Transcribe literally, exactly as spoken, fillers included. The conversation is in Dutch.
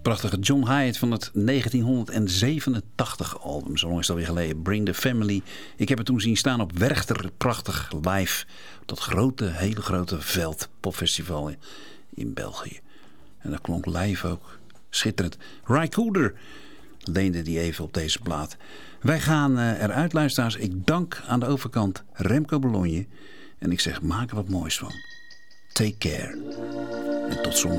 prachtige John Hyatt van het negentienhonderdzevenentachtig album. Zo lang is dat weer geleden. Bring the Family. Ik heb het toen zien staan op Werchter. Prachtig live. Op dat grote, hele grote veld. Popfestival in, in België. En dat klonk live ook. Schitterend. Ry Cooder leende die even op deze plaat. Wij gaan uh, eruit, luisteraars. Ik dank aan de overkant Remco Bologna. En ik zeg, maak er wat moois van. Take care. En tot zondag.